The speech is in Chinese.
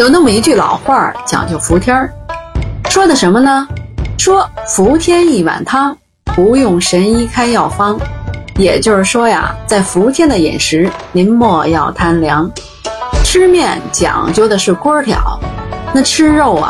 有那么一句老话讲究伏天儿，说的什么呢？说伏天一碗汤，不用神医开药方。也就是说呀，在伏天的饮食，您莫要贪凉。吃面讲究的是锅条，那吃肉啊